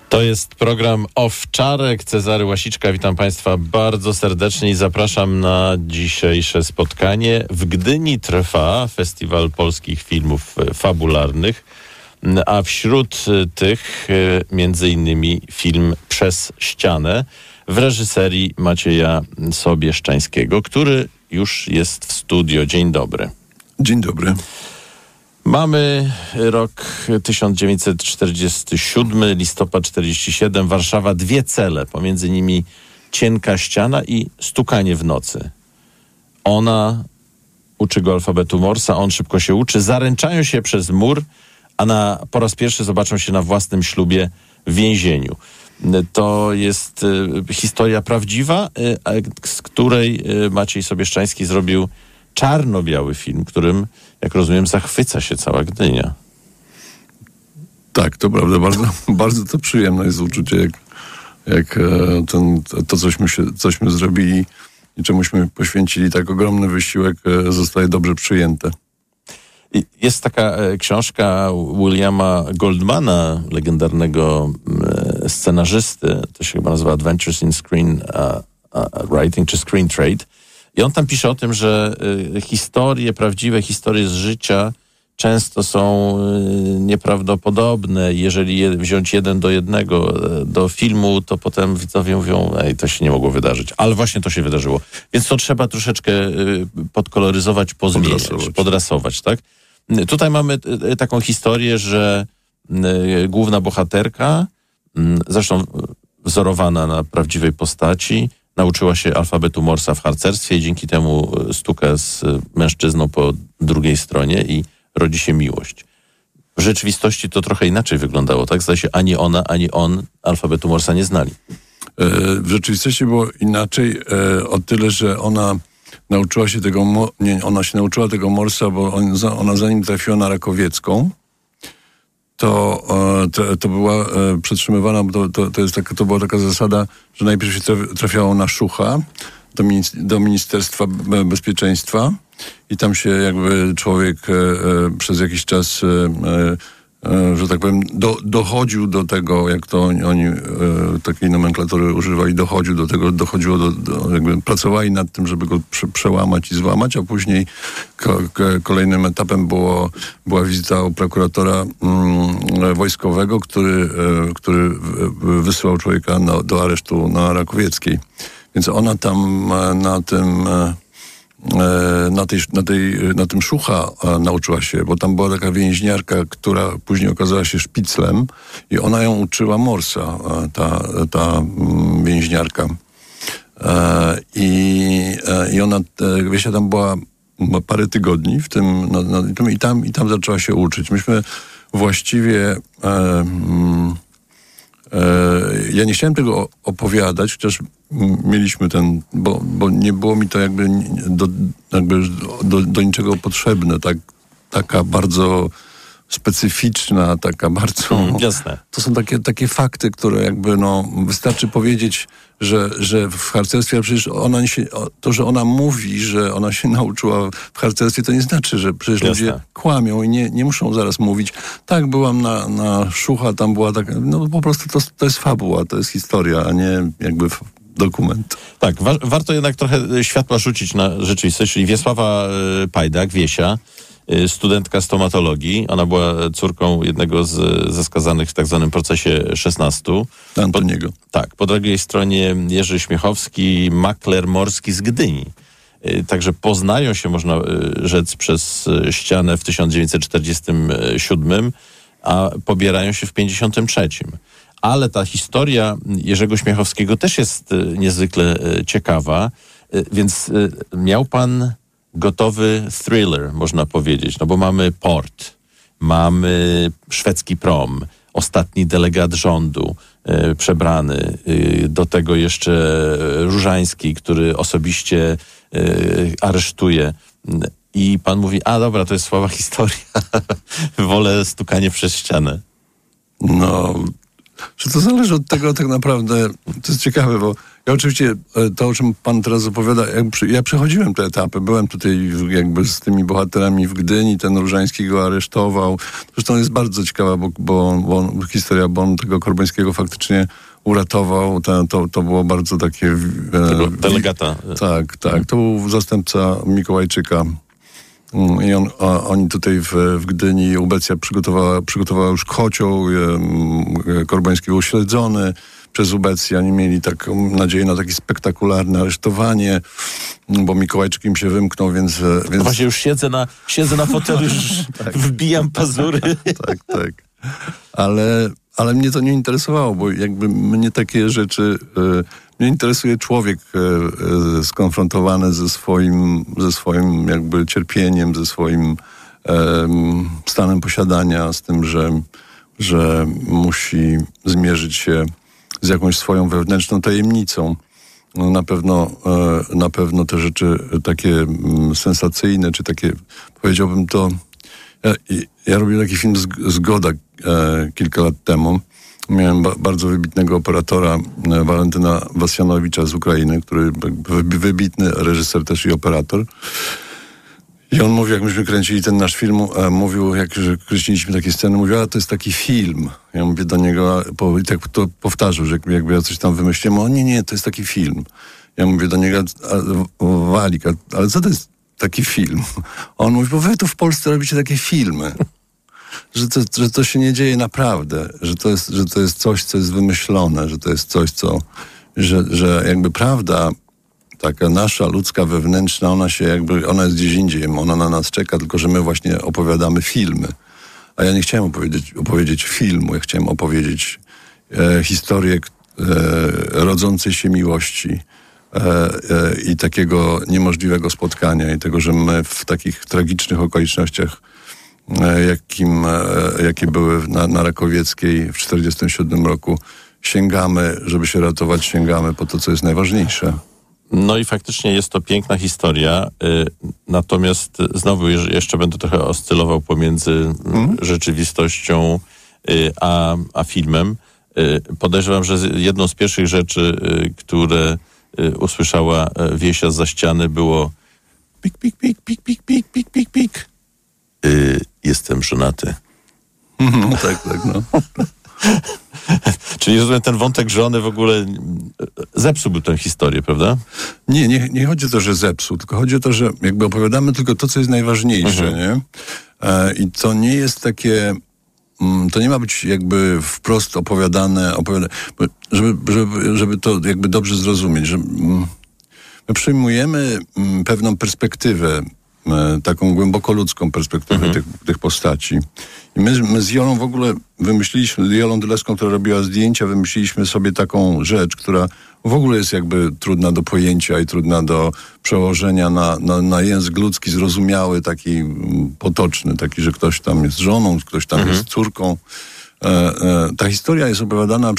To jest program Owczarek. Cezary Łasiczka, witam Państwa bardzo serdecznie i zapraszam na dzisiejsze spotkanie. W Gdyni trwa Festiwal Polskich Filmów Fabularnych, a wśród tych między innymi film Przez ścianę w reżyserii Macieja Sobieszczańskiego, który już jest w studio. Dzień dobry. Dzień dobry. Mamy rok 1947, listopad 47, Warszawa, dwie cele, pomiędzy nimi cienka ściana i stukanie w nocy. Ona uczy go alfabetu Morsa, on szybko się uczy, zaręczają się przez mur, a po raz pierwszy zobaczą się na własnym ślubie w więzieniu. To jest historia prawdziwa, z której Maciej Sobieszczański zrobił czarno-biały film, którym, jak rozumiem, zachwyca się cała Gdynia. Tak, to prawda. Bardzo to przyjemne jest uczucie, jak cośmy zrobili i czemuśmy poświęcili tak ogromny wysiłek, zostaje dobrze przyjęte. Jest taka książka Williama Goldmana, legendarnego scenarzysty, to się chyba nazywa Adventures in Screen Writing czy Screen Trade. I on tam pisze o tym, że prawdziwe historie z życia często są nieprawdopodobne. Jeżeli wziąć 1:1 do filmu, to potem widzowie mówią, to się nie mogło wydarzyć. Ale właśnie to się wydarzyło. Więc to trzeba troszeczkę podkoloryzować, pozmieniać, podrasować, tak? Tutaj mamy taką historię, że główna bohaterka, zresztą wzorowana na prawdziwej postaci, nauczyła się alfabetu Morsa w harcerstwie i dzięki temu stuka z mężczyzną po drugiej stronie i rodzi się miłość. W rzeczywistości to trochę inaczej wyglądało, tak? Zdaje się, ani ona, ani on alfabetu Morsa nie znali. W rzeczywistości było inaczej o tyle, że ona nauczyła się tego Morsa, bo ona zanim trafiła na Rakowiecką, to była przetrzymywana, bo to była taka zasada, że najpierw się trafiało na Szucha, do Ministerstwa Bezpieczeństwa i tam się jakby człowiek przez jakiś czas, że tak powiem, dochodził do tego, jak to oni takiej nomenklatury używali, dochodziło jakby pracowali nad tym, żeby go przełamać i złamać, a później kolejnym etapem była wizyta u prokuratora wojskowego, który wysyłał człowieka do aresztu na Rakowieckiej. Więc ona tam na tym Szucha nauczyła się, bo tam była taka więźniarka, która później okazała się szpiclem i ona ją uczyła Morsa, ta więźniarka. I ona, wiecie, tam była parę tygodni w tym, i tam zaczęła się uczyć. Myśmy właściwie... Ja nie chciałem tego opowiadać, chociaż mieliśmy bo nie było mi to jakby do niczego potrzebne. Taka bardzo specyficzna, taka bardzo... Jasne. To są takie fakty, które jakby wystarczy powiedzieć, że w harcerstwie, przecież to, że ona mówi, że ona się nauczyła w harcerstwie, to nie znaczy, że przecież ludzie kłamią i nie muszą zaraz mówić, tak, byłam na Szucha, tam była taka, po prostu to jest fabuła, to jest historia, a nie jakby dokument. Tak, warto jednak trochę światła rzucić na rzeczywistość, czyli Wiesława Pajdak, Wiesia, studentka stomatologii. Ona była córką jednego ze skazanych w tak zwanym procesie 16. Antoniego. Po drugiej stronie Jerzy Śmiechowski, makler morski z Gdyni. Także poznają się, można rzec, przez ścianę w 1947, a pobierają się w 1953. Ale ta historia Jerzego Śmiechowskiego też jest niezwykle ciekawa, więc miał pan gotowy thriller, można powiedzieć, bo mamy Port, mamy szwedzki prom, ostatni delegat rządu przebrany, do tego jeszcze Różański, który osobiście aresztuje. I pan mówi, dobra, to jest słaba historia, wolę stukanie przez ścianę. że to zależy od tego tak naprawdę, to jest ciekawe, bo ja oczywiście to, o czym pan teraz opowiada, ja przechodziłem te etapy, byłem tutaj jakby z tymi bohaterami w Gdyni, ten Różański go aresztował. Zresztą jest bardzo ciekawa, bo historia, bo on tego Korbańskiego faktycznie uratował. To było bardzo takie... Tego delegata. Tak. To był zastępca Mikołajczyka. I oni tutaj w Gdyni, Ubecja przygotowała już kocioł, Korbański był śledzony przez Ubecję. Oni mieli taką nadzieję na takie spektakularne aresztowanie, bo Mikołajczyk im się wymknął, więc... No właśnie już siedzę na fotelu, już tak. Wbijam pazury. Tak. Ale mnie to nie interesowało, bo jakby mnie takie rzeczy... Mnie interesuje człowiek skonfrontowany ze swoim jakby cierpieniem, ze swoim stanem posiadania, z tym, że musi zmierzyć się z jakąś swoją wewnętrzną tajemnicą. No na pewno te rzeczy takie sensacyjne, czy takie, powiedziałbym to... Ja robiłem taki film Zgoda kilka lat temu. Miałem bardzo wybitnego operatora, Walentyna Wasjanowicza z Ukrainy, który wybitny reżyser też i operator. I on mówił, jak myśmy kręcili ten nasz film, mówił, że kręciliśmy takie sceny, mówił, a to jest taki film. Ja mówię do niego, i tak to powtarzał, że jakby ja coś tam wymyśliłem, on nie, to jest taki film. Ja mówię do niego, Walik, ale co to jest taki film? On mówi, bo wy tu w Polsce robicie takie filmy. Że to się nie dzieje naprawdę, że to jest coś, co jest wymyślone, że to jest coś, że jakby prawda taka nasza, ludzka, wewnętrzna, ona jest gdzieś indziej, ona na nas czeka, tylko że my właśnie opowiadamy filmy. A ja nie chciałem opowiedzieć filmu, ja chciałem opowiedzieć historię rodzącej się miłości i takiego niemożliwego spotkania i tego, że my w takich tragicznych okolicznościach jakie były na Rakowieckiej w 1947 roku, żeby się ratować, sięgamy po to, co jest najważniejsze. No i faktycznie jest to piękna historia, natomiast znowu jeszcze będę trochę oscylował pomiędzy rzeczywistością a filmem. Podejrzewam, że jedną z pierwszych rzeczy, które usłyszała Wiesia zza ściany, było pik, pik, pik, pik, pik, pik, pik, pik, pik. Jestem żonaty. No tak, no. Czyli rozumiem, ten wątek żony w ogóle zepsułby tę historię, prawda? Nie chodzi o to, że zepsuł, tylko chodzi o to, że jakby opowiadamy tylko to, co jest najważniejsze, nie? I to nie jest takie... To nie ma być jakby wprost opowiadane, żeby to jakby dobrze zrozumieć, że my przyjmujemy pewną perspektywę, taką głęboko ludzką perspektywę tych postaci. I my z Jolą w ogóle wymyśliliśmy, Jolą Dylewską, która robiła zdjęcia, wymyśliliśmy sobie taką rzecz, która w ogóle jest jakby trudna do pojęcia i trudna do przełożenia na język ludzki, zrozumiały, taki potoczny, taki, że ktoś tam jest żoną, ktoś tam jest córką. Ta historia jest opowiadana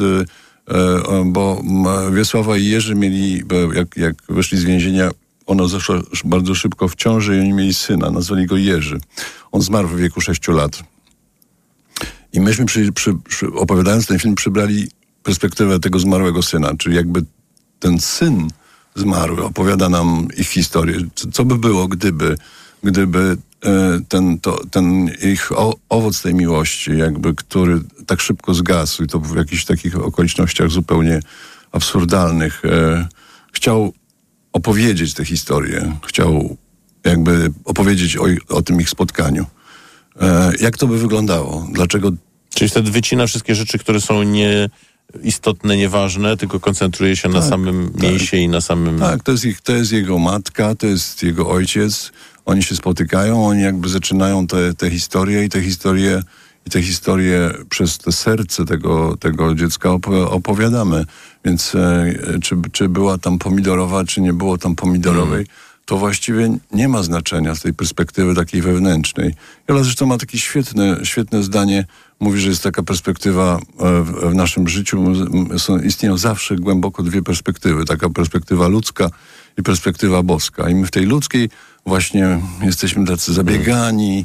bo Wiesława i Jerzy mieli, jak wyszli z więzienia, ona zeszła bardzo szybko w ciąży i oni mieli syna, nazwali go Jerzy. On zmarł w wieku 6 lat. I myśmy opowiadając ten film przybrali perspektywę tego zmarłego syna, czyli jakby ten syn zmarły opowiada nam ich historię. Co by było, gdyby ten ich owoc tej miłości, jakby, który tak szybko zgasł i to w jakichś takich okolicznościach zupełnie absurdalnych, chciał opowiedzieć tę historię, chciał jakby opowiedzieć o tym ich spotkaniu. Jak to by wyglądało? Dlaczego? Czyli wtedy wycina wszystkie rzeczy, które są nieistotne, nieważne, tylko koncentruje się na samym mięsie i na samym... Tak, to jest jego matka, to jest jego ojciec. Oni się spotykają, oni jakby zaczynają tę historię i tę historię przez to serce tego dziecka opowiadamy. Więc czy była tam pomidorowa, czy nie było tam pomidorowej, to właściwie nie ma znaczenia z tej perspektywy takiej wewnętrznej. Jola zresztą ma takie świetne zdanie, mówi, że jest taka perspektywa w naszym życiu, istnieją zawsze głęboko dwie perspektywy, taka perspektywa ludzka i perspektywa boska. I my w tej ludzkiej właśnie jesteśmy tacy zabiegani,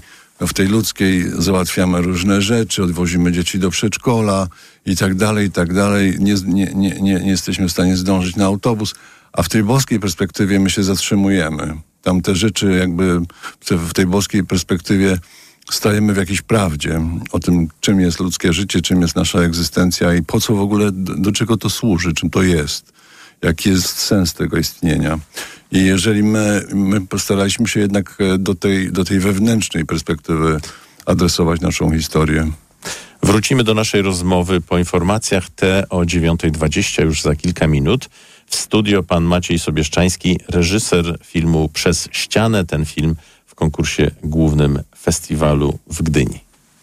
w tej ludzkiej załatwiamy różne rzeczy, odwozimy dzieci do przedszkola i tak dalej, i tak dalej. Nie jesteśmy w stanie zdążyć na autobus, a w tej boskiej perspektywie my się zatrzymujemy. Tam te rzeczy jakby w tej boskiej perspektywie stajemy w jakiejś prawdzie o tym, czym jest ludzkie życie, czym jest nasza egzystencja i po co w ogóle, do czego to służy, czym to jest, jaki jest sens tego istnienia. I jeżeli my postaraliśmy się jednak do tej wewnętrznej perspektywy adresować naszą historię. Wrócimy do naszej rozmowy po informacjach te o 9:20 już za kilka minut. W studio pan Maciej Sobieszczański, reżyser filmu Przez ścianę. Ten film w konkursie głównym festiwalu w Gdyni.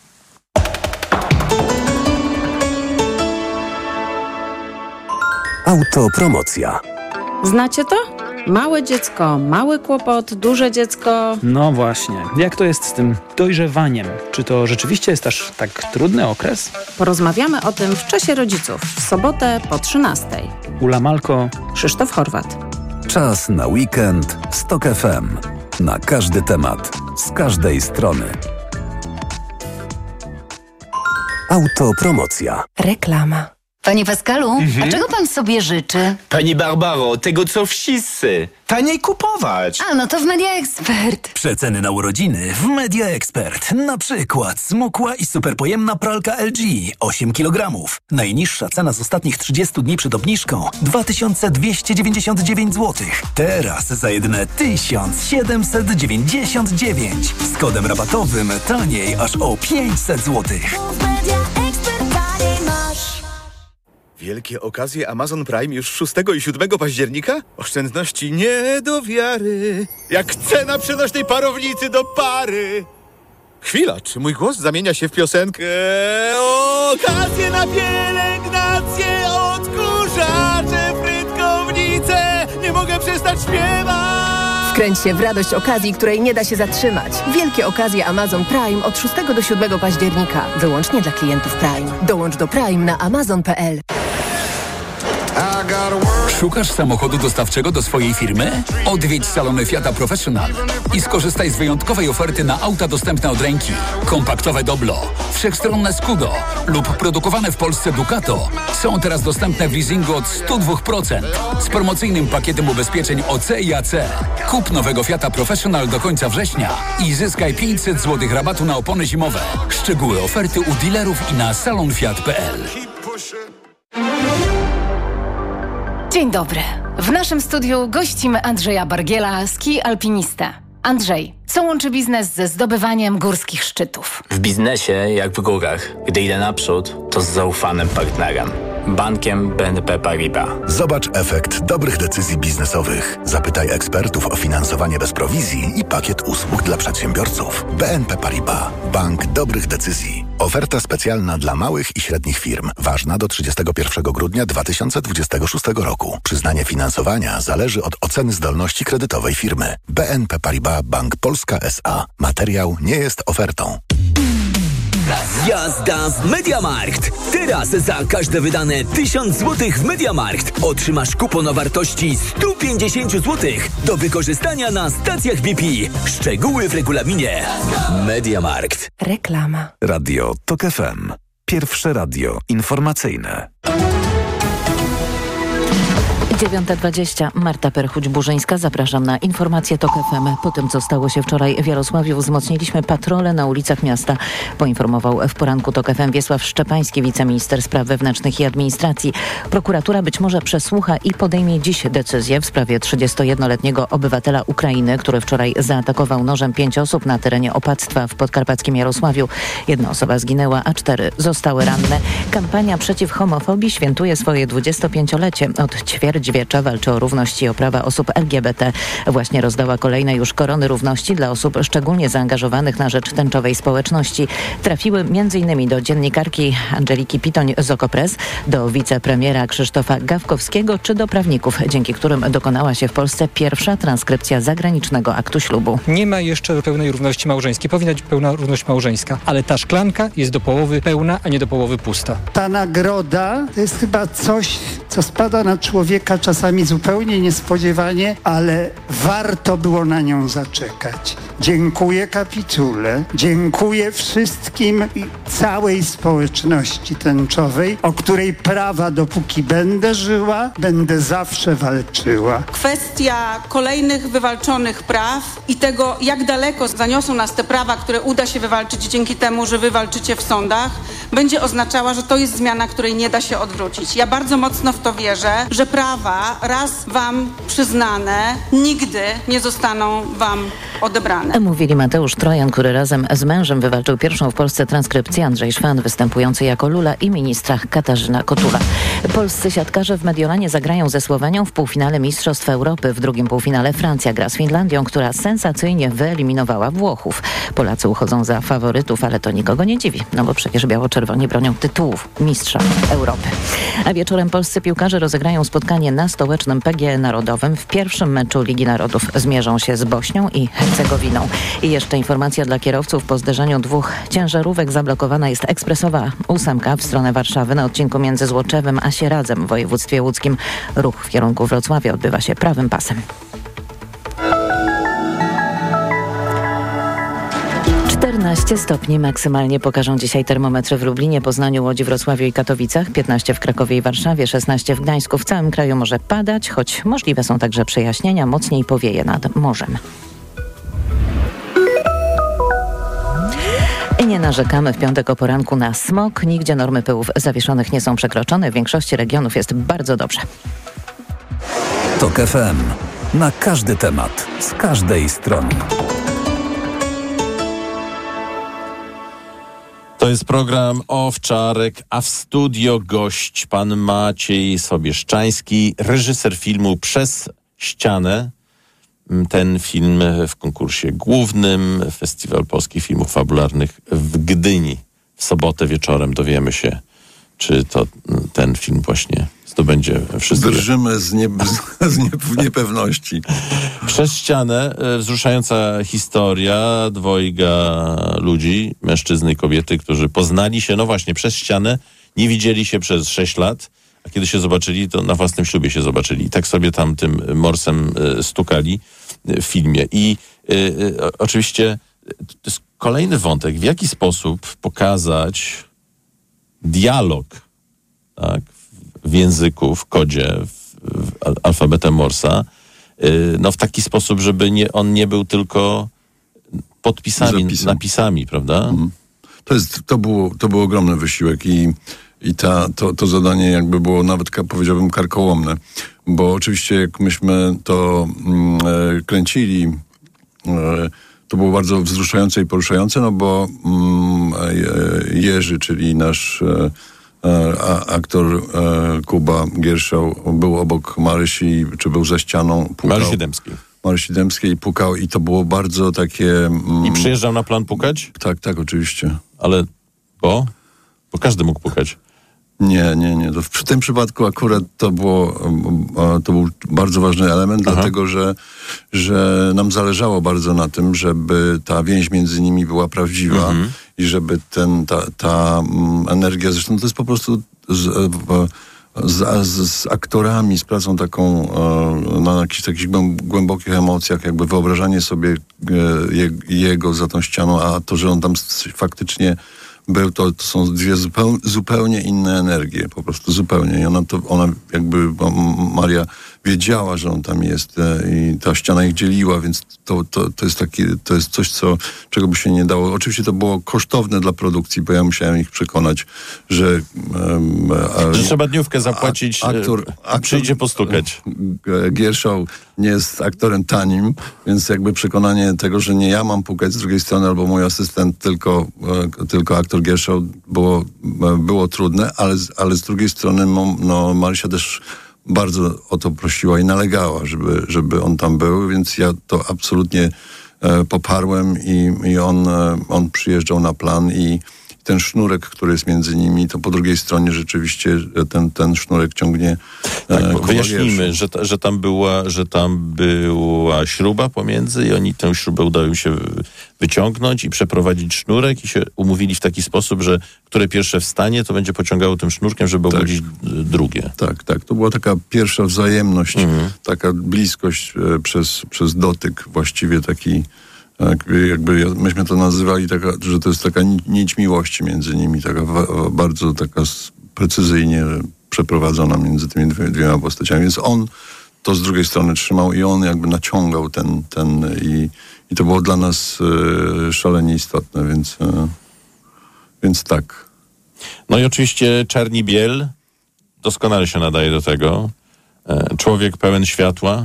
Autopromocja. Znacie to? Małe dziecko, mały kłopot, duże dziecko. No właśnie. Jak to jest z tym dojrzewaniem? Czy to rzeczywiście jest aż tak trudny okres? Porozmawiamy o tym w Czasie Rodziców w sobotę po 13:00. Ula Malko, Krzysztof Horwat. Czas na weekend z TOK FM. Na każdy temat, z każdej strony. Autopromocja. Reklama. Panie Pascalu, a czego pan sobie życzy? Pani Barbaro, tego co wszyscy. Taniej kupować. A, no to w Media Expert. Przeceny na urodziny w Media Expert. Na przykład smukła i superpojemna pralka LG 8 kg. Najniższa cena z ostatnich 30 dni przed obniżką 2299 zł. Teraz za jedyne 1799. Z kodem rabatowym taniej aż o 500 zł. Wielkie okazje Amazon Prime już 6 i 7 października? Oszczędności nie do wiary. Jak cena przenośnej parownicy do pary. Chwila, czy mój głos zamienia się w piosenkę? Okazje na pielęgnację, odkurzacze, frytkownice. Nie mogę przestać śpiewać. Wkręć się w radość okazji, której nie da się zatrzymać. Wielkie okazje Amazon Prime od 6 do 7 października. Wyłącznie dla klientów Prime. Dołącz do Prime na amazon.pl. Szukasz samochodu dostawczego do swojej firmy? Odwiedź salony Fiata Professional i skorzystaj z wyjątkowej oferty na auta dostępne od ręki. Kompaktowe Doblo, wszechstronne Scudo lub produkowane w Polsce Ducato są teraz dostępne w leasingu od 102% z promocyjnym pakietem ubezpieczeń OC i AC. Kup nowego Fiata Professional do końca września i zyskaj 500 zł rabatu na opony zimowe. Szczegóły oferty u dealerów i na salonfiat.pl. Dzień dobry. W naszym studiu gościmy Andrzeja Bargiela, ski alpinistę. Andrzej, co łączy biznes ze zdobywaniem górskich szczytów? W biznesie, jak w górach, gdy idę naprzód, to z zaufanym partnerem. Bankiem BNP Paribas. Zobacz efekt dobrych decyzji biznesowych. Zapytaj ekspertów o finansowanie bez prowizji i pakiet usług dla przedsiębiorców. BNP Paribas. Bank dobrych decyzji. Oferta specjalna dla małych i średnich firm. Ważna do 31 grudnia 2026 roku. Przyznanie finansowania zależy od oceny zdolności kredytowej firmy. BNP Paribas Bank Polska S.A. Materiał nie jest ofertą. Jazda z MediaMarkt! Teraz za każde wydane 1000 zł w MediaMarkt otrzymasz kupon o wartości 150 zł do wykorzystania na stacjach BP. Szczegóły w regulaminie. MediaMarkt. Reklama. Radio TOK FM. Pierwsze radio informacyjne. 9:20. Marta Perchuć-Burzyńska. Zapraszam na informacje TOK FM. Po tym, co stało się wczoraj w Jarosławiu, wzmocniliśmy patrole na ulicach miasta. Poinformował w poranku TOK FM Wiesław Szczepański, wiceminister spraw wewnętrznych i administracji. Prokuratura być może przesłucha i podejmie dziś decyzję w sprawie 31-letniego obywatela Ukrainy, który wczoraj zaatakował nożem 5 osób na terenie opactwa w podkarpackim Jarosławiu. 1 osoba zginęła, a 4 zostały ranne. Kampania przeciw homofobii świętuje swoje 25-lecie. Od ćwierćwiecza walczy o równość i o prawa osób LGBT. Właśnie rozdała kolejne już korony równości dla osób szczególnie zaangażowanych na rzecz tęczowej społeczności. Trafiły m.in. do dziennikarki Angeliki Pitoń z Okopres, do wicepremiera Krzysztofa Gawkowskiego czy do prawników, dzięki którym dokonała się w Polsce pierwsza transkrypcja zagranicznego aktu ślubu. Nie ma jeszcze pełnej równości małżeńskiej. Powinna być pełna równość małżeńska, ale ta szklanka jest do połowy pełna, a nie do połowy pusta. Ta nagroda to jest chyba coś, co spada na człowieka przyszła czasami zupełnie niespodziewanie, ale warto było na nią zaczekać. Dziękuję kapitule, dziękuję wszystkim i całej społeczności tęczowej, o której prawa, dopóki będę żyła, będę zawsze walczyła. Kwestia kolejnych wywalczonych praw i tego, jak daleko zaniosą nas te prawa, które uda się wywalczyć dzięki temu, że wy walczycie w sądach, będzie oznaczała, że to jest zmiana, której nie da się odwrócić. Ja bardzo mocno w to wierzę, że prawa raz wam przyznane, nigdy nie zostaną wam odebrane. Mówili Mateusz Trojan, który razem z mężem wywalczył pierwszą w Polsce transkrypcję, Andrzej Szwan występujący jako Lula i ministra Katarzyna Kotula. Polscy siatkarze w Mediolanie zagrają ze Słowenią w półfinale Mistrzostw Europy. W drugim półfinale Francja gra z Finlandią, która sensacyjnie wyeliminowała Włochów. Polacy uchodzą za faworytów, ale to nikogo nie dziwi, no bo przecież biało-czerwoni bronią tytułów mistrza Europy. A wieczorem polscy piłkarze rozegrają spotkanie na stołecznym PGE Narodowym. W pierwszym meczu Ligi Narodów zmierzą się z Bośnią i Hercegowiną. I jeszcze informacja dla kierowców. Po zderzeniu dwóch ciężarówek zablokowana jest ekspresowa 8 w stronę Warszawy na odcinku między Złoczewem a Sieradzem w województwie łódzkim. Ruch w kierunku Wrocławia odbywa się prawym pasem. 14 stopni maksymalnie pokażą dzisiaj termometry w Lublinie, Poznaniu, Łodzi, Wrocławiu i Katowicach, 15 w Krakowie i Warszawie, 16 w Gdańsku. W całym kraju może padać, choć możliwe są także przejaśnienia, mocniej powieje nad morzem. I nie narzekamy w piątek o poranku na smog. Nigdzie normy pyłów zawieszonych nie są przekroczone. W większości regionów jest bardzo dobrze. TOK FM. Na każdy temat, z każdej strony. To jest program Owczarek, a w studio gość pan Maciej Sobieszczański, reżyser filmu Przez ścianę. Ten film w konkursie głównym, Festiwal Polskich Filmów Fabularnych w Gdyni. W sobotę wieczorem dowiemy się, czy to ten film właśnie zdobędzie wszystkie. Drżymy w niepewności. Przez ścianę, wzruszająca historia dwojga ludzi, mężczyzny i kobiety, którzy poznali się, no właśnie, przez ścianę, nie widzieli się przez 6 lat, a kiedy się zobaczyli, to na własnym ślubie się zobaczyli. I tak sobie tam tym morsem stukali w filmie. I oczywiście to jest kolejny wątek, w jaki sposób pokazać dialog, tak, w języku, w kodzie, w alfabetem Morsa, no w taki sposób, żeby on nie był tylko podpisami, napisami, prawda? To był ogromny wysiłek i to zadanie jakby było nawet, powiedziałbym, karkołomne, bo oczywiście jak myśmy to kręcili, to było bardzo wzruszające i poruszające, no bo Jerzy, czyli nasz aktor Kuba Gierszał był obok Marysi, czy był za ścianą. Marysi Dębskiej pukał i to było bardzo takie... I przyjeżdżał na plan pukać? Tak, oczywiście. Ale bo każdy mógł pukać. Nie. W tym przypadku akurat to był bardzo ważny element, dlatego że nam zależało bardzo na tym, żeby ta więź między nimi była prawdziwa i żeby ta energia, zresztą to jest po prostu z aktorami, z pracą taką na jakichś takich głębokich emocjach, jakby wyobrażanie sobie jego za tą ścianą, a to, że on tam faktycznie był, to są dwie zupełnie inne energie, po prostu zupełnie. I ona jakby, Maria wiedziała, że on tam jest i ta ściana ich dzieliła, więc to jest coś, czego by się nie dało. Oczywiście to było kosztowne dla produkcji, bo ja musiałem ich przekonać, że trzeba dniówkę zapłacić, a przyjdzie postukać. Gierszał nie jest aktorem tanim, więc jakby przekonanie tego, że nie ja mam pukać z drugiej strony, albo mój asystent, tylko aktor Gierszał było trudne, ale z drugiej strony Marysia też bardzo o to prosiła i nalegała, żeby on tam był, więc ja to absolutnie poparłem i on przyjeżdżał na plan i ten sznurek, który jest między nimi, to po drugiej stronie rzeczywiście ten sznurek ciągnie wyjaśnijmy, że tam była śruba pomiędzy i oni tę śrubę udało im się wyciągnąć i przeprowadzić sznurek i się umówili w taki sposób, że które pierwsze wstanie, to będzie pociągało tym sznurkiem, żeby obudzić drugie. Tak. To była taka pierwsza wzajemność, taka bliskość przez dotyk, właściwie taki, jakby myśmy to nazywali, że to jest taka nić miłości między nimi, taka bardzo taka precyzyjnie przeprowadzona między tymi dwiema postaciami. Więc on to z drugiej strony trzymał i on jakby naciągał i to było dla nas szalenie istotne, więc tak. No i oczywiście Czerni Biel doskonale się nadaje do tego. Człowiek pełen światła.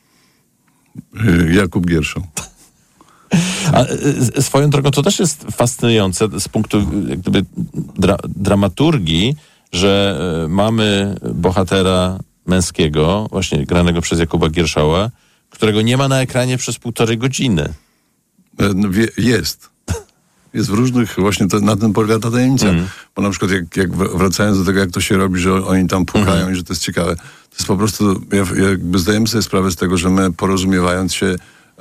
Jakub Gierszał. A swoją drogą to też jest fascynujące z punktu jak gdyby dramaturgii, że mamy bohatera męskiego, właśnie granego przez Jakuba Gierszała, którego nie ma na ekranie przez 1,5 godziny. Jest w różnych, właśnie na tym polega ta tajemnica. Bo na przykład jak wracając do tego, jak to się robi, że oni tam pukają i że to jest ciekawe, to jest po prostu, jakby zdajemy sobie sprawę z tego, że my porozumiewając się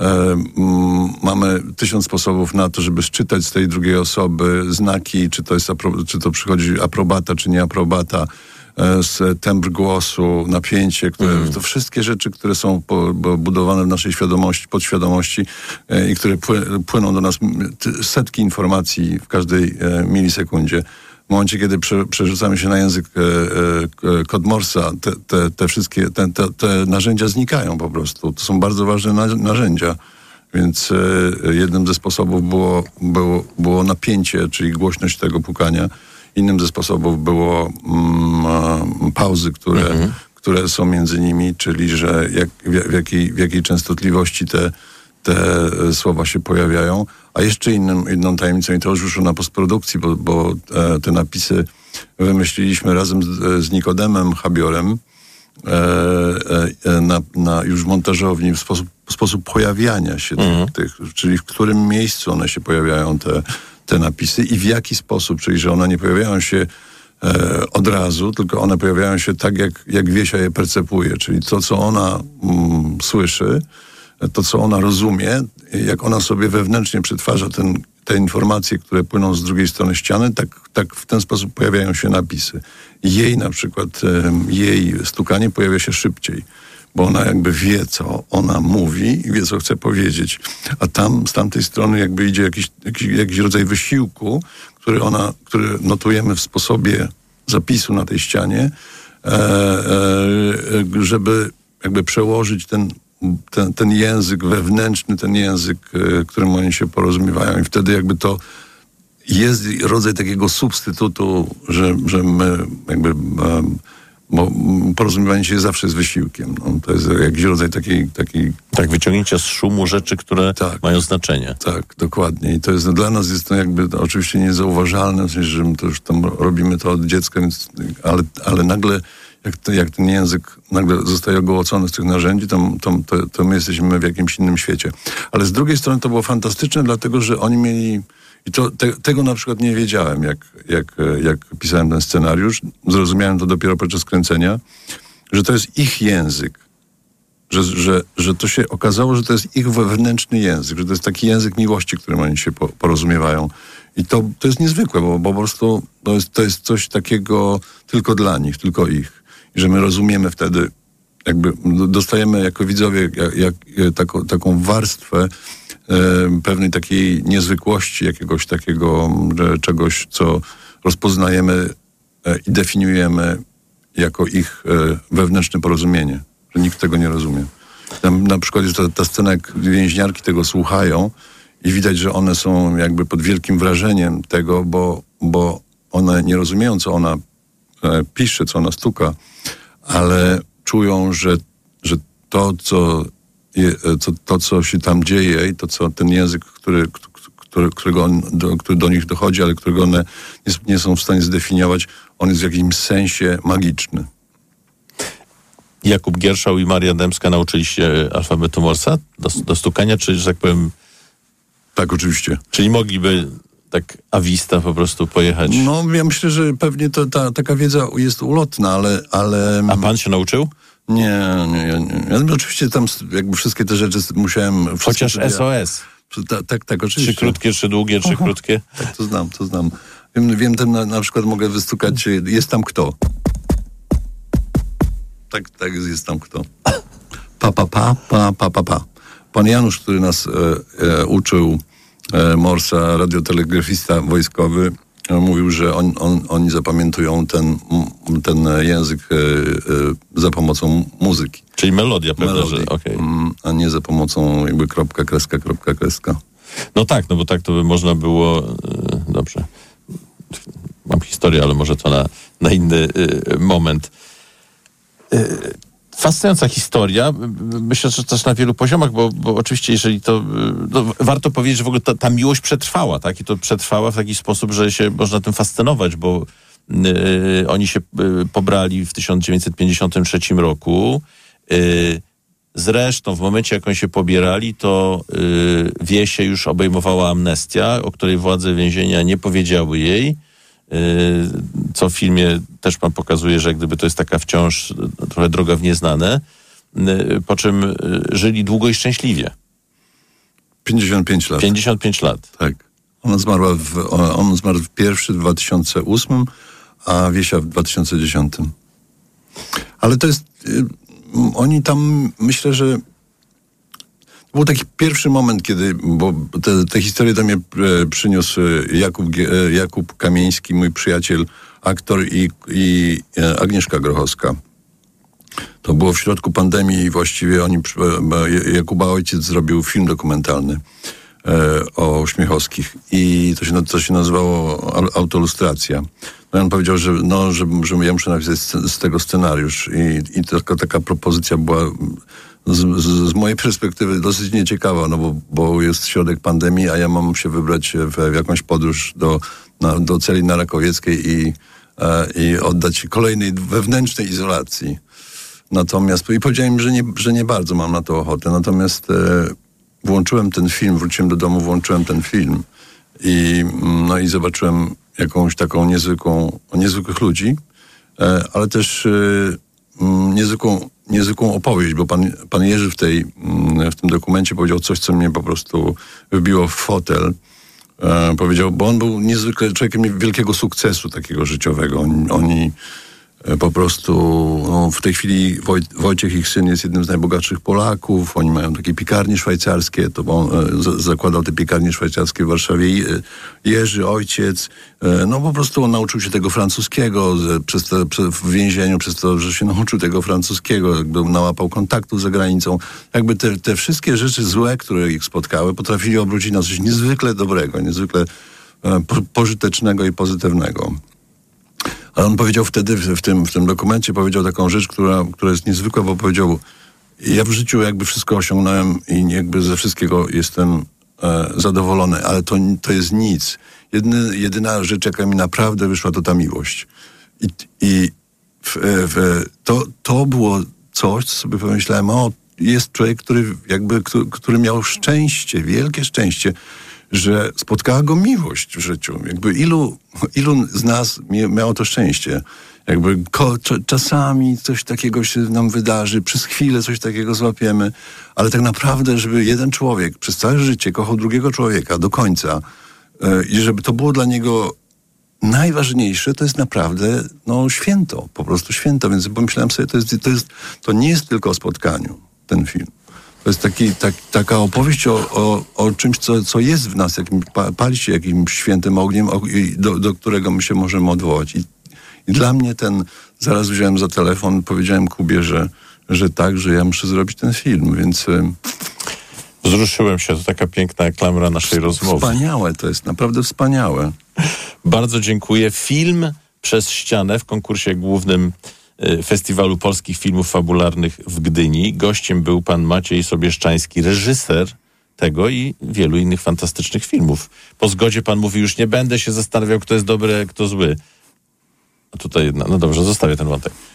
mamy 1000 sposobów na to, żeby szczytać z tej drugiej osoby znaki, czy to przychodzi aprobata, czy nie aprobata, z tembr głosu, napięcie, to wszystkie rzeczy, które są budowane w naszej świadomości, podświadomości i które płyną do nas, setki informacji w każdej milisekundzie. W momencie, kiedy przerzucamy się na język kod Morsa, te wszystkie te narzędzia znikają po prostu. To są bardzo ważne narzędzia. Więc jednym ze sposobów było napięcie, czyli głośność tego pukania. Innym ze sposobów było pauzy, które są między nimi, czyli że w jakiej częstotliwości te słowa się pojawiają. A jeszcze inną tajemnicą, i to już wyszło na postprodukcji, bo te napisy wymyśliliśmy razem z Nikodemem Habiorem już w montażowni, w sposób pojawiania się tych, czyli w którym miejscu one się pojawiają, te napisy i w jaki sposób, czyli że one nie pojawiają się od razu, tylko one pojawiają się tak, jak Wiesia je percepuje, czyli to, co ona słyszy, to, co ona rozumie, jak ona sobie wewnętrznie przetwarza te informacje, które płyną z drugiej strony ściany, tak w ten sposób pojawiają się napisy. Jej na przykład, jej stukanie pojawia się szybciej, bo ona jakby wie, co ona mówi i wie, co chce powiedzieć. A z tamtej strony jakby idzie jakiś rodzaj wysiłku, który notujemy w sposobie zapisu na tej ścianie, żeby jakby przełożyć ten język wewnętrzny, ten język, którym oni się porozumiewają. I wtedy jakby to jest rodzaj takiego substytutu, że my jakby bo porozumiewanie się zawsze jest wysiłkiem. No, to jest jakiś rodzaj takiej... Tak, wyciągnięcia z szumu rzeczy, które mają znaczenie. Tak, dokładnie. I to jest dla nas jest to jakby oczywiście niezauważalne, w sensie, że my to już tam robimy to od dziecka, więc, ale nagle jak ten język nagle zostaje ogołocony z tych narzędzi, to my jesteśmy w jakimś innym świecie. Ale z drugiej strony to było fantastyczne, dlatego że oni mieli... I tego na przykład nie wiedziałem, jak pisałem ten scenariusz. Zrozumiałem to dopiero podczas kręcenia, że to jest ich język. Że to się okazało, że to jest ich wewnętrzny język, że to jest taki język miłości, którym oni się porozumiewają. I to jest niezwykłe, bo po prostu to jest coś takiego tylko dla nich, tylko ich. I że my rozumiemy wtedy, jakby dostajemy jako widzowie taką warstwę pewnej takiej niezwykłości, jakiegoś takiego czegoś, co rozpoznajemy i definiujemy jako ich wewnętrzne porozumienie, że nikt tego nie rozumie. Tam na przykład jest ta scena, jak więźniarki tego słuchają i widać, że one są jakby pod wielkim wrażeniem tego, bo one nie rozumieją, co ona pisze, co ona stuka, ale czują, że to, co się tam dzieje i ten język, który do nich dochodzi, ale którego one nie są w stanie zdefiniować, on jest w jakimś sensie magiczny. Jakub Gierszał i Maria Dębska nauczyli się alfabetu Morsa do stukania, czy, że tak powiem... Tak, oczywiście. Czyli mogliby tak awista po prostu pojechać? No, ja myślę, że pewnie taka wiedza jest ulotna, ale... A pan się nauczył? Nie. Ja oczywiście tam jakby wszystkie te rzeczy musiałem... Chociaż SOS. Tak, oczywiście. Czy krótkie, czy długie, czy krótkie? Tak, to znam. Wiem na przykład mogę wystukać, jest tam kto. Tak, jest tam kto. Pa. Pan Janusz, który nas uczył Morsa, radiotelegrafista wojskowy, mówił, że oni zapamiętują ten język za pomocą muzyki. Czyli melodia, prawda? Że okej. A nie za pomocą jakby kropka, kreska. No tak, bo tak to by można było... Dobrze. Mam historię, ale może to na inny moment. Fascynująca historia. Myślę, że też na wielu poziomach, bo oczywiście, jeżeli to... warto powiedzieć, że w ogóle ta miłość przetrwała, tak? I to przetrwała w taki sposób, że się można tym fascynować, bo oni się pobrali w 1953 roku. Zresztą w momencie, jak oni się pobierali, to Wiesię już obejmowała amnestia, o której władze więzienia nie powiedziały jej, co w filmie też pan pokazuje, że jak gdyby to jest taka wciąż trochę droga w nieznane, po czym żyli długo i szczęśliwie. 55 lat. 55 lat. Tak. On zmarł pierwszy w 2008, a Wiesia w 2010. Ale to jest... Oni tam, myślę, że to był taki pierwszy moment, kiedy, bo te historie do mnie przyniósł Jakub Kamieński, mój przyjaciel, aktor i Agnieszka Grochowska. To było w środku pandemii i właściwie Jakuba ojciec zrobił film dokumentalny o Śmiechowskich i to się nazywało Autolustracja. No i on powiedział, że ja muszę napisać z tego scenariusz i taka propozycja była z mojej perspektywy dosyć nieciekawa, bo jest środek pandemii, a ja mam się wybrać w jakąś podróż do celi na Rakowieckiej i oddać się kolejnej wewnętrznej izolacji. Natomiast, i powiedziałem, że nie bardzo mam na to ochotę, natomiast włączyłem ten film, wróciłem do domu, włączyłem ten film i zobaczyłem jakąś taką niezwykłych ludzi, ale też niezwykłą opowieść, bo pan Jerzy w tym dokumencie powiedział coś, co mnie po prostu wbiło w fotel. Powiedział, bo on był niezwykle człowiekiem wielkiego sukcesu takiego życiowego. Oni po prostu, w tej chwili Wojciech, ich syn, jest jednym z najbogatszych Polaków. Oni mają takie piekarnie szwajcarskie, to on zakładał te piekarnie szwajcarskie w Warszawie. Jerzy, ojciec, po prostu on nauczył się tego francuskiego w więzieniu, przez to, że się nauczył tego francuskiego, jakby nałapał kontaktów za granicą. Jakby te wszystkie rzeczy złe, które ich spotkały, potrafili obrócić na coś niezwykle dobrego, niezwykle pożytecznego i pozytywnego. Ale on powiedział wtedy, w tym dokumencie, powiedział taką rzecz, która jest niezwykła, bo powiedział, ja w życiu jakby wszystko osiągnąłem i jakby ze wszystkiego jestem zadowolony, ale to jest nic. Jedyna rzecz, jaka mi naprawdę wyszła, to ta miłość. To było coś, co sobie pomyślałem, jest człowiek, który miał szczęście, wielkie szczęście, że spotkała go miłość w życiu. Jakby ilu z nas miało to szczęście. Jakby czasami coś takiego się nam wydarzy, przez chwilę coś takiego złapiemy, ale tak naprawdę, żeby jeden człowiek przez całe życie kochał drugiego człowieka do końca i żeby to było dla niego najważniejsze, to jest naprawdę święto, po prostu święto. Więc pomyślałem sobie, to nie jest tylko o spotkaniu, ten film. To jest taka opowieść o czymś, co jest w nas, pali się jakimś świętym ogniem, do którego my się możemy odwołać. I dla mnie zaraz wziąłem za telefon, powiedziałem Kubie, że tak, że ja muszę zrobić ten film, więc... Wzruszyłem się, to taka piękna klamra naszej rozmowy. Wspaniałe to jest, naprawdę wspaniałe. Bardzo dziękuję. Film Przez ścianę w konkursie głównym Festiwalu Polskich Filmów Fabularnych w Gdyni. Gościem był pan Maciej Sobieszczański, reżyser tego i wielu innych fantastycznych filmów. Po zgodzie pan mówi, już nie będę się zastanawiał, kto jest dobry, a kto zły. A tutaj, no dobrze, zostawię ten wątek.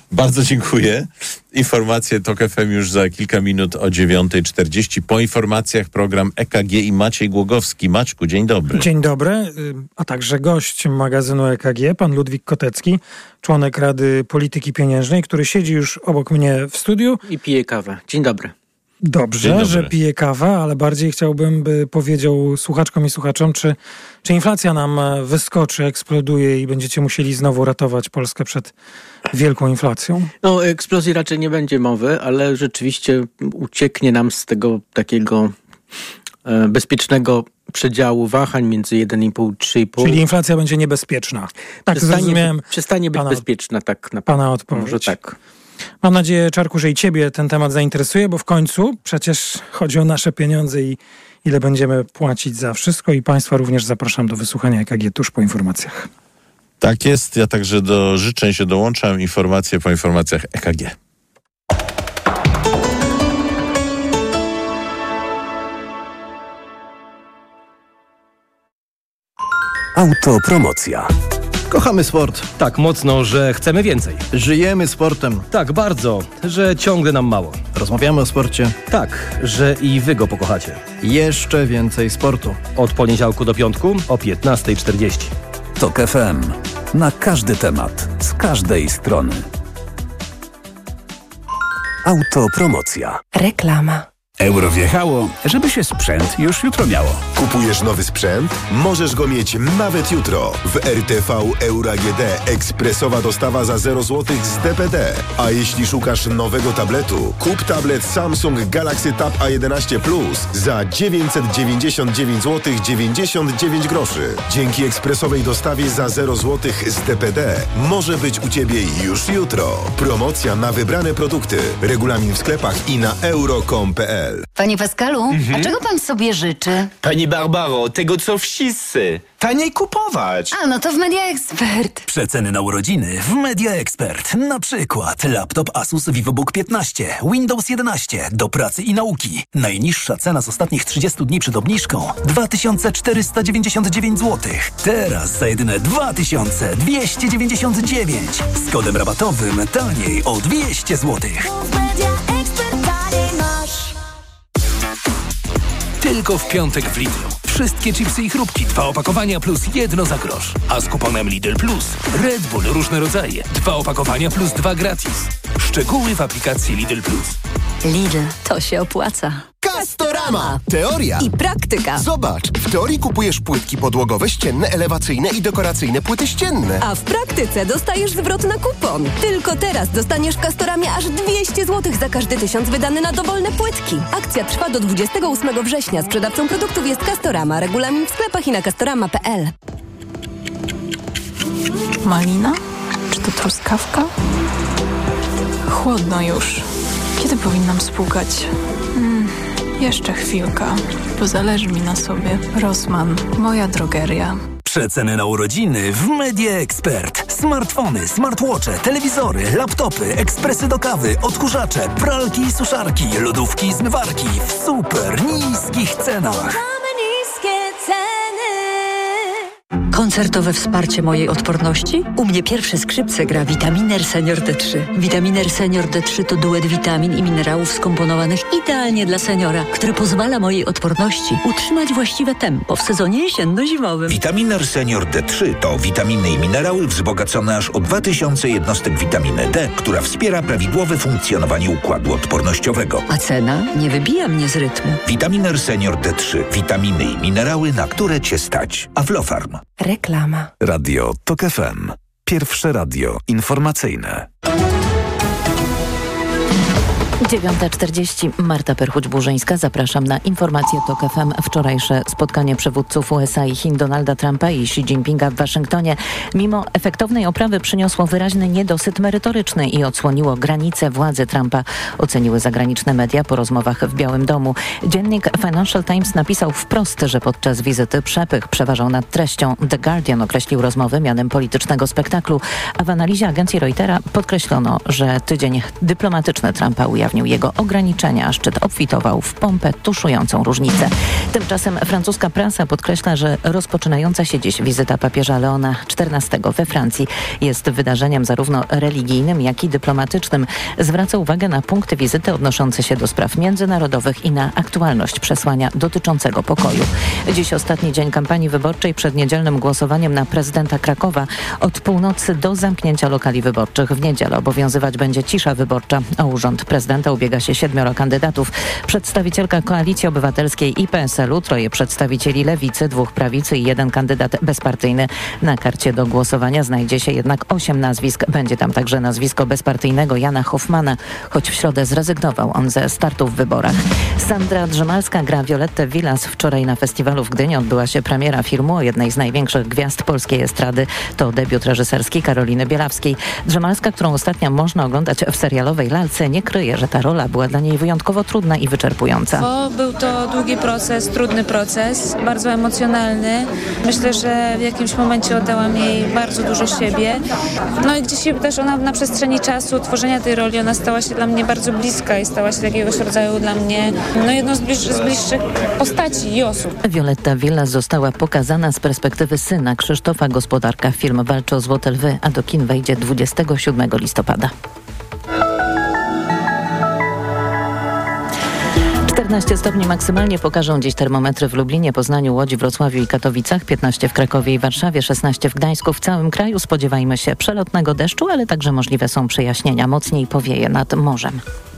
Bardzo dziękuję. Informacje TOK FM już za kilka minut o 9:40. Po informacjach program EKG i Maciej Głogowski. Maćku, dzień dobry. Dzień dobry, a także gość magazynu EKG, pan Ludwik Kotecki, członek Rady Polityki Pieniężnej, który siedzi już obok mnie w studiu. I pije kawę. Dzień dobry. Dobrze, że pije kawę, ale bardziej chciałbym, by powiedział słuchaczkom i słuchaczom, czy inflacja nam wyskoczy, eksploduje i będziecie musieli znowu ratować Polskę przed wielką inflacją? No, o eksplozji raczej nie będzie mowy, ale rzeczywiście ucieknie nam z tego takiego bezpiecznego przedziału wahań między 1,5 i 3,5. Czyli inflacja będzie niebezpieczna. Tak zrozumiałem. Przestanie być bezpieczna, tak naprawdę. Pana odpowiedź. Może tak. Mam nadzieję, Czarku, że i ciebie ten temat zainteresuje, bo w końcu przecież chodzi o nasze pieniądze i ile będziemy płacić za wszystko i państwa również zapraszam do wysłuchania EKG tuż po informacjach. Tak jest, ja także do życzeń się dołączam. Informacje po informacjach EKG. Autopromocja. Kochamy sport. Tak mocno, że chcemy więcej. Żyjemy sportem. Tak bardzo, że ciągle nam mało. Rozmawiamy o sporcie. Tak, że i wy go pokochacie. Jeszcze więcej sportu. Od poniedziałku do piątku o 15:40. TOK FM. Na każdy temat, z każdej strony. Autopromocja. Reklama. Euro wjechało, żeby się sprzęt już jutro miało. Kupujesz nowy sprzęt? Możesz go mieć nawet jutro. W RTV Euro AGD ekspresowa dostawa za 0 zł z DPD. A jeśli szukasz nowego tabletu, kup tablet Samsung Galaxy Tab A11 Plus za 999 zł 99 groszy. Dzięki ekspresowej dostawie za 0 zł z DPD może być u Ciebie już jutro. Promocja na wybrane produkty. Regulamin w sklepach i na euro.com.pl. Panie Pascalu, a czego pan sobie życzy? Pani Barbaro, tego co wszyscy. Taniej kupować. A, no to w Media Expert. Przeceny na urodziny w Media Expert. Na przykład laptop Asus VivoBook 15, Windows 11 do pracy i nauki. Najniższa cena z ostatnich 30 dni przed obniżką 2499 zł. Teraz za jedyne 2299. Z kodem rabatowym taniej o 200 zł. Tylko w piątek w Lidlu. Wszystkie chipsy i chrupki, 2 opakowania plus 1 za grosz. A z kuponem Lidl Plus Red Bull różne rodzaje, 2 opakowania plus 2 gratis. Szczegóły w aplikacji Lidl Plus. Lidl, to się opłaca. Castorama. Teoria i praktyka. Zobacz, w teorii kupujesz płytki podłogowe, ścienne, elewacyjne i dekoracyjne płyty ścienne. A w praktyce dostajesz zwrot na kupon. Tylko teraz dostaniesz w Castoramie aż 200 zł za każdy 1000 wydany na dowolne płytki. Akcja trwa do 28 września. Sprzedawcą produktów jest Castorama. Regulamin w sklepach i na castorama.pl. Malina? Czy to truskawka? Chłodno już. Kiedy powinnam spłukać? Jeszcze chwilka, bo zależy mi na sobie. Rossmann, moja drogeria. Przeceny na urodziny w Media Expert. Smartfony, smartwatche, telewizory, laptopy, ekspresy do kawy, odkurzacze, pralki i suszarki, lodówki i zmywarki w super niskich cenach. Koncertowe wsparcie mojej odporności? U mnie pierwsze skrzypce gra Vitaminer Senior D3. Vitaminer Senior D3 to duet witamin i minerałów skomponowanych idealnie dla seniora, który pozwala mojej odporności utrzymać właściwe tempo w sezonie jesienno-zimowym. Vitaminer Senior D3 to witaminy i minerały wzbogacone aż o 2000 jednostek witaminy D, która wspiera prawidłowe funkcjonowanie układu odpornościowego. A cena nie wybija mnie z rytmu. Vitaminer Senior D3. Witaminy i minerały, na które Cię stać. Aflofarm. Reklama. Radio TOK FM. Pierwsze radio informacyjne. 9:40. Marta Perchuć-Burzyńska. Zapraszam na informacje TOK FM. Wczorajsze spotkanie przywódców USA i Chin Donalda Trumpa i Xi Jinpinga w Waszyngtonie mimo efektownej oprawy przyniosło wyraźny niedosyt merytoryczny i odsłoniło granice władzy Trumpa, oceniły zagraniczne media po rozmowach w Białym Domu. Dziennik Financial Times napisał wprost, że podczas wizyty przepych przeważał nad treścią. The Guardian określił rozmowy mianem politycznego spektaklu, a w analizie agencji Reutera podkreślono, że tydzień dyplomatyczny Trumpa ujawnił ujawnił jego ograniczenia, a szczyt obfitował w pompę tuszującą różnicę. Tymczasem francuska prasa podkreśla, że rozpoczynająca się dziś wizyta papieża Leona XIV we Francji jest wydarzeniem zarówno religijnym, jak i dyplomatycznym. Zwraca uwagę na punkty wizyty odnoszące się do spraw międzynarodowych i na aktualność przesłania dotyczącego pokoju. Dziś ostatni dzień kampanii wyborczej przed niedzielnym głosowaniem na prezydenta Krakowa. Od północy do zamknięcia lokali wyborczych w niedzielę obowiązywać będzie cisza wyborcza. O urząd prezydenta ubiega się 7 kandydatów. Przedstawicielka Koalicji Obywatelskiej i PSL-u, 3 przedstawicieli Lewicy, 2 prawicy i 1 kandydat bezpartyjny. Na karcie do głosowania znajdzie się jednak 8 nazwisk. Będzie tam także nazwisko bezpartyjnego Jana Hoffmana, choć w środę zrezygnował on ze startu w wyborach. Sandra Drzemalska gra Violettę Villas. Wczoraj na festiwalu w Gdyni odbyła się premiera filmu o jednej z największych gwiazd polskiej estrady. To debiut reżyserski Karoliny Bielawskiej. Drzemalska, którą ostatnio można oglądać w serialowej Lalce, nie kryje, że ta rola była dla niej wyjątkowo trudna i wyczerpująca. Był to długi proces, trudny proces, bardzo emocjonalny. Myślę, że w jakimś momencie oddałam jej bardzo dużo siebie. No i gdzieś też ona na przestrzeni czasu tworzenia tej roli, ona stała się dla mnie bardzo bliska i stała się jakiegoś rodzaju dla mnie jedną z bliższych postaci i osób. Violetta Villas została pokazana z perspektywy syna Krzysztofa Gospodarka. Film walczy o Złote Lwy, a do kin wejdzie 27 listopada. 14 stopni maksymalnie pokażą dziś termometry w Lublinie, Poznaniu, Łodzi, Wrocławiu i Katowicach, 15 w Krakowie i Warszawie, 16 w Gdańsku. W całym kraju spodziewajmy się przelotnego deszczu, ale także możliwe są przejaśnienia. Mocniej powieje nad morzem.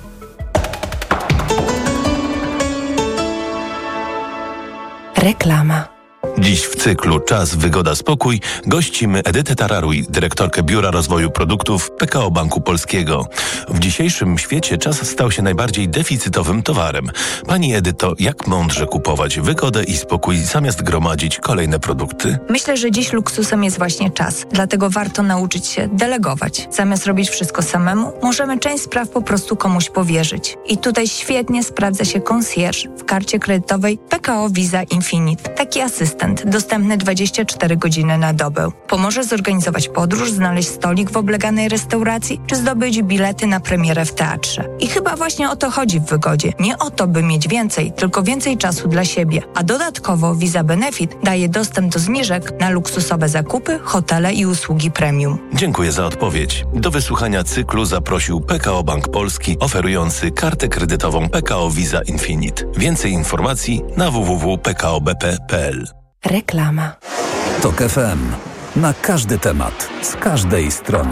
Reklama. Dziś w cyklu Czas, Wygoda, Spokój gościmy Edytę Tararuj, dyrektorkę Biura Rozwoju Produktów PKO Banku Polskiego. W dzisiejszym świecie czas stał się najbardziej deficytowym towarem. Pani Edyto, jak mądrze kupować wygodę i spokój zamiast gromadzić kolejne produkty? Myślę, że dziś luksusem jest właśnie czas. Dlatego warto nauczyć się delegować. Zamiast robić wszystko samemu, możemy część spraw po prostu komuś powierzyć. I tutaj świetnie sprawdza się concierge w karcie kredytowej PKO Visa Infinite. Taki asystent dostępny 24 godziny na dobę. Pomoże zorganizować podróż, znaleźć stolik w obleganej restauracji, czy zdobyć bilety na premierę w teatrze. I chyba właśnie o to chodzi w wygodzie. Nie o to, by mieć więcej, tylko więcej czasu dla siebie. A dodatkowo Visa Benefit daje dostęp do zniżek na luksusowe zakupy, hotele i usługi premium. Dziękuję za odpowiedź. Do wysłuchania cyklu zaprosił PKO Bank Polski, oferujący kartę kredytową PKO Visa Infinite. Więcej informacji na www.pkobp.pl. Reklama. TOK FM. Na każdy temat, z każdej strony.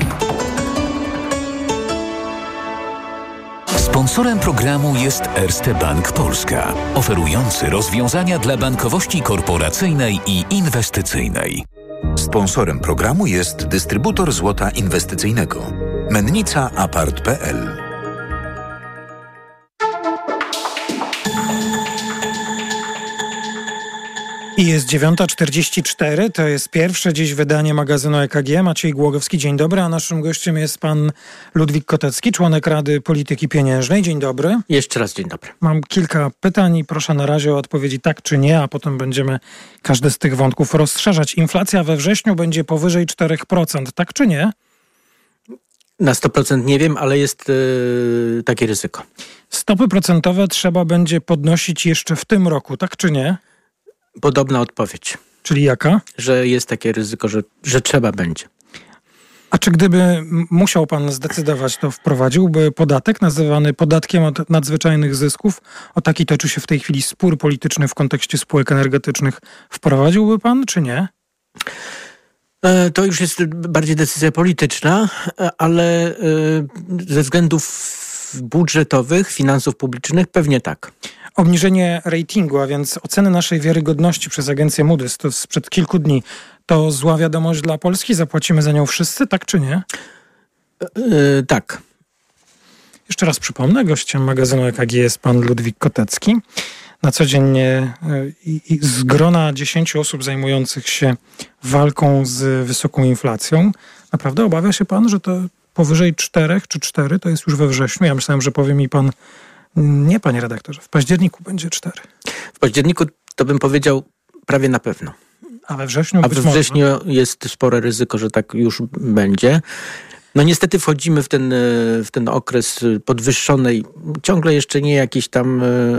Sponsorem programu jest Erste Bank Polska, oferujący rozwiązania dla bankowości korporacyjnej i inwestycyjnej. Sponsorem programu jest dystrybutor złota inwestycyjnego. Mennica Apart.pl. I jest 9:44, to jest pierwsze dziś wydanie magazynu EKG. Maciej Głogowski, dzień dobry, a naszym gościem jest pan Ludwik Kotecki, członek Rady Polityki Pieniężnej. Dzień dobry. Jeszcze raz dzień dobry. Mam kilka pytań i proszę na razie o odpowiedzi tak czy nie, a potem będziemy każdy z tych wątków rozszerzać. Inflacja we wrześniu będzie powyżej 4%, tak czy nie? Na 100% nie wiem, ale jest takie ryzyko. Stopy procentowe trzeba będzie podnosić jeszcze w tym roku, tak czy nie? Podobna odpowiedź. Czyli jaka? Że jest takie ryzyko, że trzeba będzie. A czy gdyby musiał pan zdecydować, to wprowadziłby podatek nazywany podatkiem od nadzwyczajnych zysków? O taki toczy się w tej chwili spór polityczny w kontekście spółek energetycznych. Wprowadziłby pan, czy nie? To już jest bardziej decyzja polityczna, ale ze względów budżetowych, finansów publicznych pewnie tak. Obniżenie ratingu, a więc oceny naszej wiarygodności przez agencję Moody's, to sprzed kilku dni, to zła wiadomość dla Polski? Zapłacimy za nią wszyscy, tak czy nie? Tak. Jeszcze raz przypomnę, gościem magazynu EKG jest pan Ludwik Kotecki. Na co dzień z grona 10 osób zajmujących się walką z wysoką inflacją. Naprawdę obawia się pan, że to powyżej 4 czy 4 to jest już we wrześniu? Ja myślałem, że powie mi pan, nie, panie redaktorze, w październiku będzie 4. W październiku to bym powiedział prawie na pewno. A we wrześniu? A we wrześniu jest spore ryzyko, że tak już będzie. No niestety wchodzimy w ten okres podwyższonej, ciągle jeszcze nie jakiejś tam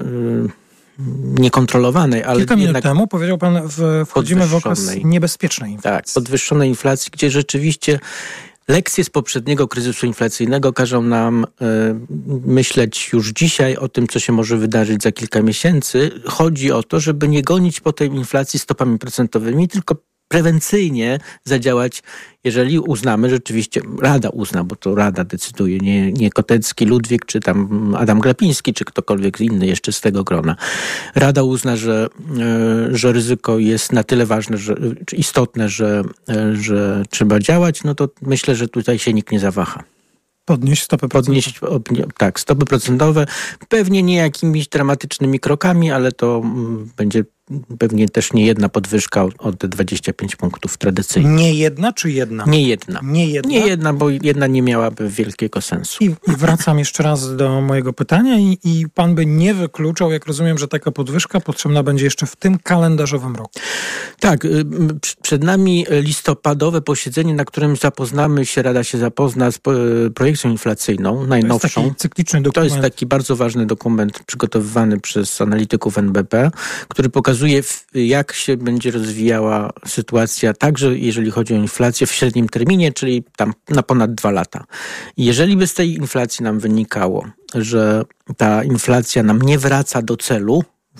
niekontrolowanej, ale kilka minut temu powiedział pan, wchodzimy w okres niebezpiecznej inflacji. Tak, podwyższonej inflacji, gdzie rzeczywiście lekcje z poprzedniego kryzysu inflacyjnego każą nam myśleć już dzisiaj o tym, co się może wydarzyć za kilka miesięcy. Chodzi o to, żeby nie gonić po tej inflacji stopami procentowymi, tylko prewencyjnie zadziałać, jeżeli uznamy rzeczywiście, Rada uzna, bo to Rada decyduje, nie Kotecki, Ludwik, czy tam Adam Glapiński, czy ktokolwiek inny jeszcze z tego grona. Rada uzna, że ryzyko jest na tyle ważne, czy istotne, że trzeba działać, no to myślę, że tutaj się nikt nie zawaha. Podnieść stopy procentowe. Tak, stopy procentowe. Pewnie nie jakimiś dramatycznymi krokami, ale to będzie pewnie też nie jedna podwyżka o te 25 punktów tradycyjnie. Nie jedna czy jedna? Nie jedna. Nie jedna, bo jedna nie miałaby wielkiego sensu. I wracam jeszcze raz do mojego pytania i pan by nie wykluczał, jak rozumiem, że taka podwyżka potrzebna będzie jeszcze w tym kalendarzowym roku. Tak, przed nami listopadowe posiedzenie, na którym Rada się zapozna z projekcją inflacyjną, najnowszą. To jest taki cykliczny dokument. To jest taki bardzo ważny dokument przygotowywany przez analityków NBP, który pokazuje, jak się będzie rozwijała sytuacja, także jeżeli chodzi o inflację w średnim terminie, czyli tam na ponad 2 lata. Jeżeli by z tej inflacji nam wynikało, że ta inflacja nam nie wraca do celu,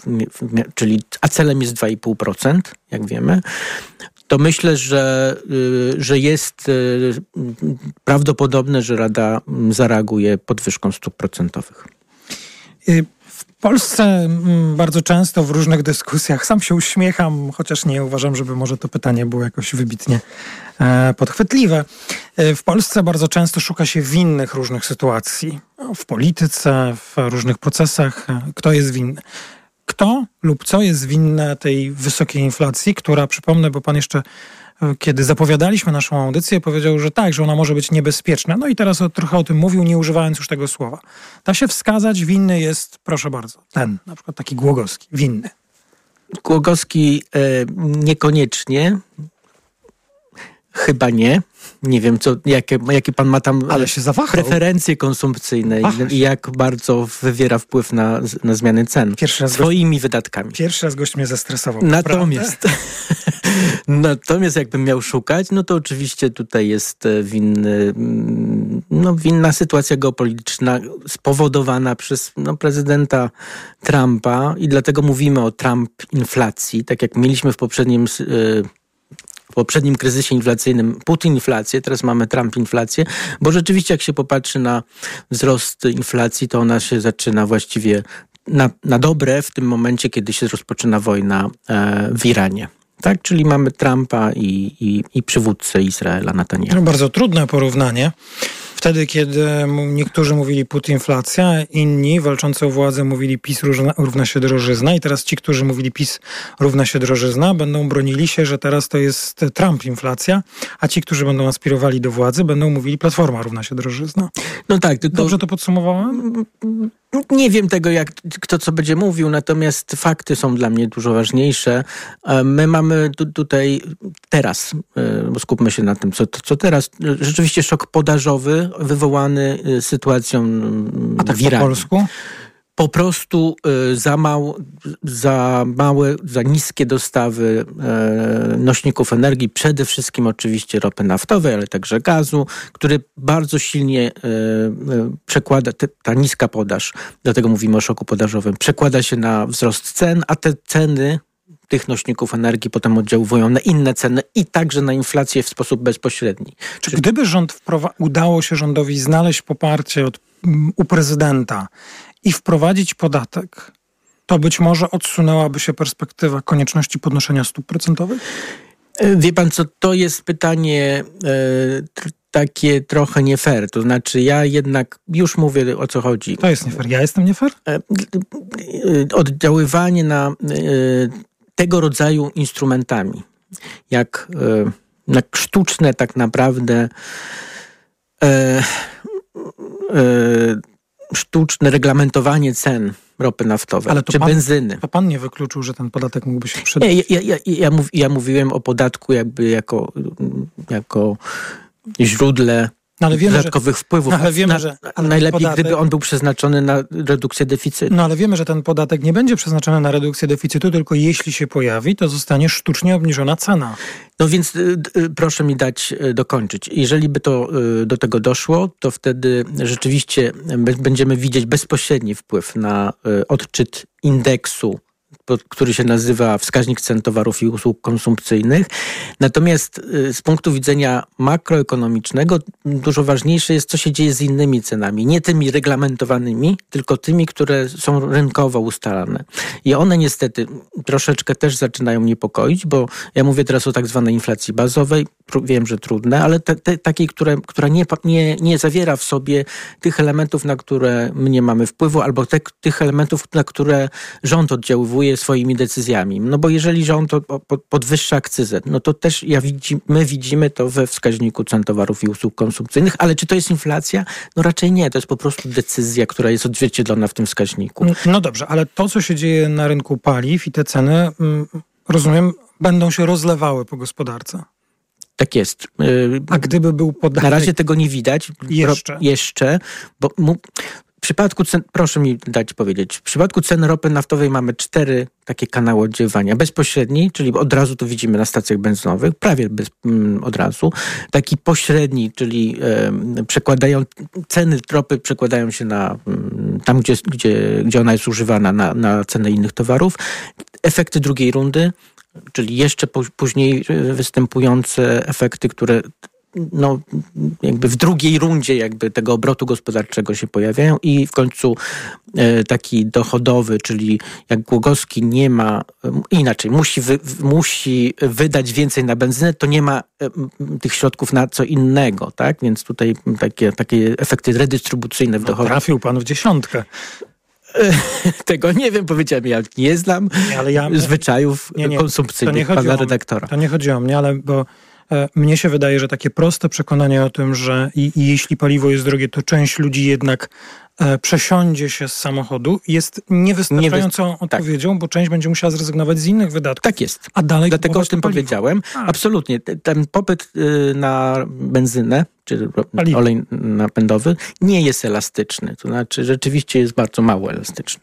a celem jest 2,5%, jak wiemy, to myślę, że jest prawdopodobne, że Rada zareaguje podwyżką stóp procentowych. W Polsce bardzo często w różnych dyskusjach, sam się uśmiecham, chociaż nie uważam, żeby może to pytanie było jakoś wybitnie podchwytliwe. W Polsce bardzo często szuka się winnych różnych sytuacji. W polityce, w różnych procesach. Kto jest winny? Kto lub co jest winne tej wysokiej inflacji, która, przypomnę, bo pan jeszcze, kiedy zapowiadaliśmy naszą audycję, powiedział, że tak, że ona może być niebezpieczna. No i teraz trochę o tym mówił, nie używając już tego słowa. Da się wskazać, winny jest, proszę bardzo, ten, na przykład taki Głogowski, winny. Głogowski niekoniecznie. Chyba nie. Nie wiem, jakie pan ma tam preferencje konsumpcyjne i jak bardzo wywiera wpływ na zmiany cen swoimi wydatkami. Pierwszy raz gość mnie zestresował. Natomiast jakbym miał szukać, no to oczywiście tutaj jest winna sytuacja geopolityczna spowodowana przez prezydenta Trumpa i dlatego mówimy o Trump-inflacji, tak jak mieliśmy w poprzednim kryzysie inflacyjnym Putin-inflację, teraz mamy Trump-inflację, bo rzeczywiście jak się popatrzy na wzrost inflacji, to ona się zaczyna właściwie na dobre w tym momencie, kiedy się rozpoczyna wojna w Iranie. Tak, czyli mamy Trumpa i przywódcę Izraela Netanyahu. To bardzo trudne porównanie. Wtedy, kiedy niektórzy mówili putinflacja, inni walczący o władzę mówili PiS równa się drożyzna i teraz ci, którzy mówili PiS równa się drożyzna, będą bronili się, że teraz to jest Trump-inflacja, a ci, którzy będą aspirowali do władzy, będą mówili Platforma równa się drożyzna. No tak. Tylko dobrze to podsumowałem? Nie wiem tego, kto co będzie mówił, natomiast fakty są dla mnie dużo ważniejsze. My mamy tutaj teraz, bo skupmy się na tym, co teraz, rzeczywiście szok podażowy wywołany sytuacją w Iranie. Po polsku? Po prostu za niskie dostawy nośników energii, przede wszystkim oczywiście ropy naftowej, ale także gazu, który bardzo silnie przekłada, ta niska podaż, dlatego mówimy o szoku podażowym, przekłada się na wzrost cen, a te ceny tych nośników energii potem oddziałują na inne ceny i także na inflację w sposób bezpośredni. Czy gdyby udało się rządowi znaleźć poparcie u prezydenta i wprowadzić podatek, to być może odsunęłaby się perspektywa konieczności podnoszenia stóp procentowych? Wie pan co, to jest pytanie takie trochę nie fair. To znaczy ja jednak już mówię, o co chodzi. To jest nie fair. Ja jestem nie fair? Oddziaływanie na tego rodzaju instrumentami, jak sztuczne tak naprawdę sztuczne reglamentowanie cen ropy naftowej czy benzyny. To pan nie wykluczył, że ten podatek mógłby się przydać? Ja mówiłem o podatku jakby jako źródle ale wiemy, dodatkowych wpływów. Ale wiemy, że najlepiej, gdyby on był przeznaczony na redukcję deficytu. No ale wiemy, że ten podatek nie będzie przeznaczony na redukcję deficytu, tylko jeśli się pojawi, to zostanie sztucznie obniżona cena. No więc proszę mi dać dokończyć. Jeżeli by to do tego doszło, to wtedy rzeczywiście będziemy widzieć bezpośredni wpływ na odczyt indeksu, który się nazywa wskaźnik cen towarów i usług konsumpcyjnych. Natomiast z punktu widzenia makroekonomicznego dużo ważniejsze jest, co się dzieje z innymi cenami. Nie tymi reglamentowanymi, tylko tymi, które są rynkowo ustalane. I one niestety troszeczkę też zaczynają niepokoić, bo ja mówię teraz o tak zwanej inflacji bazowej. Wiem, że trudne, ale takiej, która nie zawiera w sobie tych elementów, na które my nie mamy wpływu, albo tych elementów, na które rząd oddziaływuje swoimi decyzjami. No bo jeżeli rząd podwyższa akcyzę, no to też my widzimy to we wskaźniku cen towarów i usług konsumpcyjnych, ale czy to jest inflacja? No raczej nie, to jest po prostu decyzja, która jest odzwierciedlona w tym wskaźniku. No dobrze, ale to, co się dzieje na rynku paliw i te ceny, rozumiem, będą się rozlewały po gospodarce. Tak jest. A gdyby był podatek... Na razie tego nie widać. Jeszcze, bo w przypadku cen, proszę mi dać powiedzieć, w przypadku ceny ropy naftowej mamy 4 takie kanały oddziaływania. Bezpośredni, czyli od razu to widzimy na stacjach benzynowych, prawie od razu. Taki pośredni, czyli ceny ropy przekładają się na tam, gdzie ona jest używana na cenę innych towarów. Efekty drugiej rundy, czyli jeszcze później występujące efekty, które no, jakby w drugiej rundzie jakby tego obrotu gospodarczego się pojawiają i w końcu taki dochodowy, czyli jak Głogowski nie ma, inaczej, musi wydać więcej na benzynę, to nie ma tych środków na co innego, tak? Więc tutaj takie efekty redystrybucyjne w dochodzie. Trafił pan w 10. Tego nie wiem, powiedziałem, ja nie znam zwyczajów konsumpcyjnych pana redaktora. To nie chodzi o mnie, ale bo mnie się wydaje, że takie proste przekonanie o tym, że jeśli paliwo jest drogie, to część ludzi jednak przesiądzie się z samochodu, jest niewystarczającą odpowiedzią, bo część będzie musiała zrezygnować z innych wydatków. Tak jest. A dalej dlatego o tym powiedziałem. Absolutnie. Ten popyt na benzynę, czy olej napędowy nie jest elastyczny. To znaczy rzeczywiście jest bardzo mało elastyczny.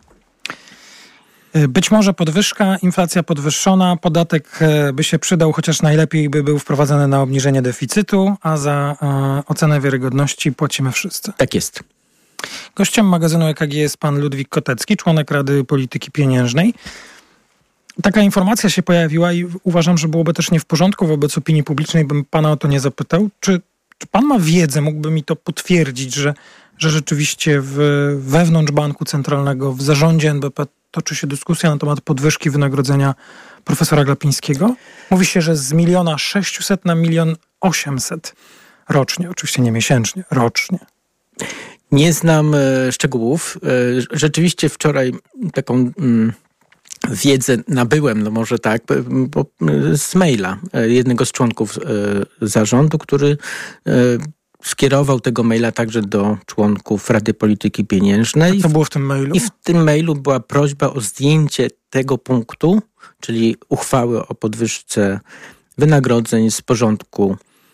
Być może podwyżka, inflacja podwyższona, podatek by się przydał, chociaż najlepiej by był wprowadzony na obniżenie deficytu, a za ocenę wiarygodności płacimy wszyscy. Tak jest. Gościem magazynu EKG jest pan Ludwik Kotecki, członek Rady Polityki Pieniężnej. Taka informacja się pojawiła i uważam, że byłoby też nie w porządku wobec opinii publicznej, bym pana o to nie zapytał. Czy pan ma wiedzę, mógłby mi to potwierdzić, że rzeczywiście wewnątrz Banku Centralnego, w zarządzie NBP toczy się dyskusja na temat podwyżki wynagrodzenia profesora Glapińskiego? Mówi się, że z 1 600 000 na 1 800 000 rocznie. Oczywiście nie miesięcznie, rocznie. Nie znam szczegółów. Rzeczywiście wczoraj taką wiedzę nabyłem, no może tak, z maila jednego z członków zarządu, który skierował tego maila także do członków Rady Polityki Pieniężnej. A co było w tym mailu? I w tym mailu była prośba o zdjęcie tego punktu, czyli uchwały o podwyżce wynagrodzeń z porządku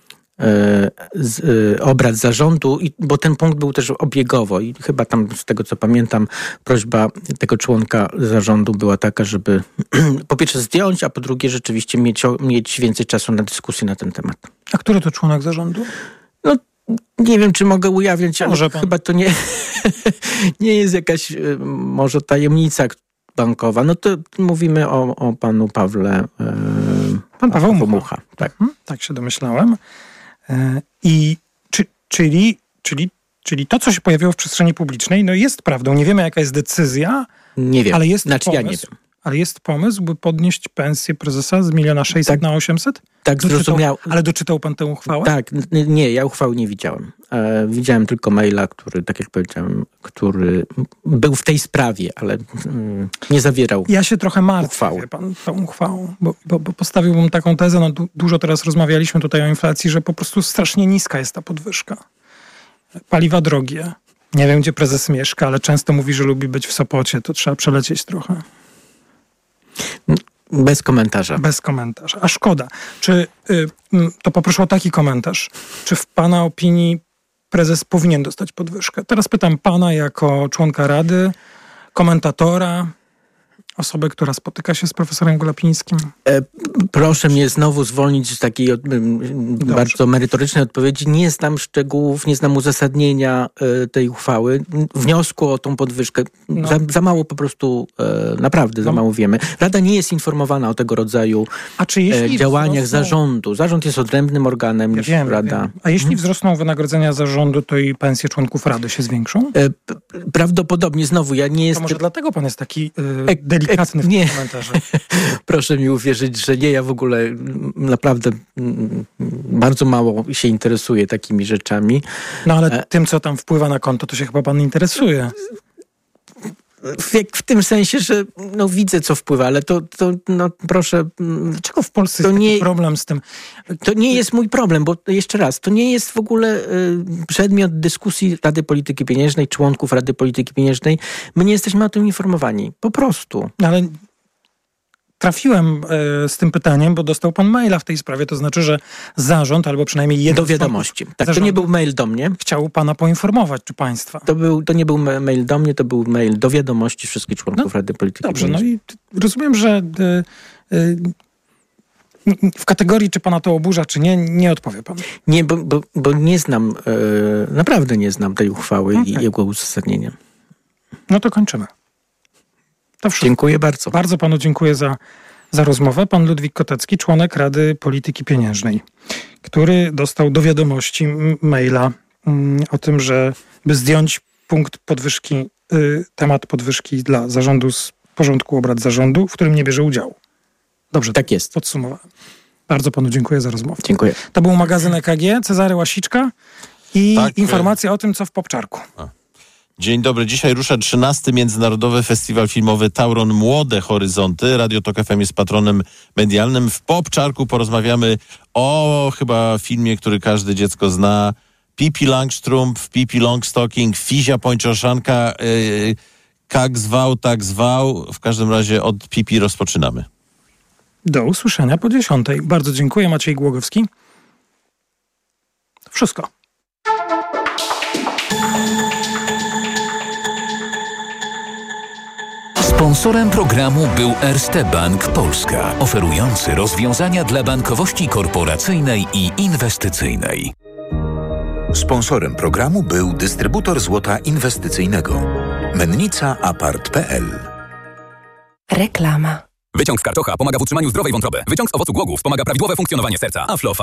obrad zarządu, bo ten punkt był też obiegowo i chyba tam z tego co pamiętam prośba tego członka zarządu była taka, żeby po pierwsze zdjąć, a po drugie rzeczywiście mieć więcej czasu na dyskusję na ten temat. A który to członek zarządu? No nie wiem, czy mogę ujawniać, ale chyba to nie jest jakaś może tajemnica bankowa. No to mówimy o panu Pawle Pan Paweł Mucha. Tak. Tak się domyślałem. I czyli to, co się pojawiło w przestrzeni publicznej, no jest prawdą. Nie wiemy, jaka jest decyzja. Nie wiem. Ale jest pomysł, ja nie wiem. Ale jest pomysł, by podnieść pensję prezesa z 1 600 000 na 800? Tak, zrozumiał. Ale doczytał pan tę uchwałę? Tak, nie, ja uchwały nie widziałem. Widziałem tylko maila, który, tak jak powiedziałem, który był w tej sprawie, ale nie zawierał Ja się trochę martwię tą uchwałą, bo postawiłbym taką tezę, no dużo teraz rozmawialiśmy tutaj o inflacji, że po prostu strasznie niska jest ta podwyżka. Paliwa drogie. Nie wiem, gdzie prezes mieszka, ale często mówi, że lubi być w Sopocie, to trzeba przelecieć trochę. Bez komentarza. Bez komentarza. A szkoda. Czy to poproszę o taki komentarz. Czy w pana opinii prezes powinien dostać podwyżkę? Teraz pytam pana jako członka Rady, komentatora, osobę, która spotyka się z profesorem Glapińskim. Proszę mnie znowu zwolnić z takiej bardzo merytorycznej odpowiedzi. Nie znam szczegółów, nie znam uzasadnienia tej uchwały. Wniosku o tą podwyżkę. Za mało po prostu, naprawdę za mało wiemy. Rada nie jest informowana o tego rodzaju działaniach zarządu. Zarząd jest odrębnym organem niż Rada. Wiem. A jeśli wzrosną wynagrodzenia zarządu, to i pensje członków Rady się zwiększą? Prawdopodobnie. Znowu, ja nie jestem... To może dlatego pan jest taki delikatny w nie. komentarzach. Proszę mi uwierzyć, że nie, ja w ogóle naprawdę bardzo mało się interesuję takimi rzeczami. No ale tym, co tam wpływa na konto, to się chyba pan interesuje. W tym sensie, że widzę, co wpływa, ale to proszę... Dlaczego w Polsce jest taki problem z tym? To nie jest mój problem, bo jeszcze raz, to nie jest w ogóle przedmiot dyskusji Rady Polityki Pieniężnej, członków Rady Polityki Pieniężnej. My nie jesteśmy o tym informowani. Po prostu. Ale trafiłem z tym pytaniem, bo dostał pan maila w tej sprawie, to znaczy, że zarząd, albo przynajmniej jeden do wiadomości. Tak, to nie był mail do mnie. Chciał pana poinformować, czy państwa. To nie był mail do mnie, to był mail do wiadomości wszystkich członków Rady Polityki Pieniężnej. Dobrze, i rozumiem, że w kategorii, czy pana to oburza, czy nie odpowie pan. Nie, bo nie znam, naprawdę nie znam tej uchwały i jego uzasadnienia. No to kończymy. To wszystko. Dziękuję bardzo. Bardzo panu dziękuję za rozmowę. Pan Ludwik Kotecki, członek Rady Polityki Pieniężnej, który dostał do wiadomości maila o tym, że by zdjąć punkt podwyżki, temat podwyżki dla zarządu z porządku obrad zarządu, w którym nie bierze udziału. Dobrze, tak jest. Podsumowałem. Bardzo panu dziękuję za rozmowę. Dziękuję. To był magazyn EKG, Cezary Łasiczka i informacja o tym, co w Popczarku. Dzień dobry. Dzisiaj rusza 13. Międzynarodowy Festiwal Filmowy Tauron Młode Horyzonty. Radio Tok FM jest patronem medialnym. W Popczarku porozmawiamy o chyba filmie, który każde dziecko zna. Pippi Langstrumpf, Pippi Longstocking, Fizia Pończoszanka, jak zwał, tak zwał. W każdym razie od Pippi rozpoczynamy. Do usłyszenia po 10. Bardzo dziękuję. Maciej Głogowski. To wszystko. Sponsorem programu był Erste Bank Polska, oferujący rozwiązania dla bankowości korporacyjnej i inwestycyjnej. Sponsorem programu był dystrybutor złota inwestycyjnego. Mennica Apart.pl. Reklama. Wyciąg z karczocha pomaga w utrzymaniu zdrowej wątroby. Wyciąg z owocu głogów wspomaga prawidłowe funkcjonowanie serca. Aflofarm.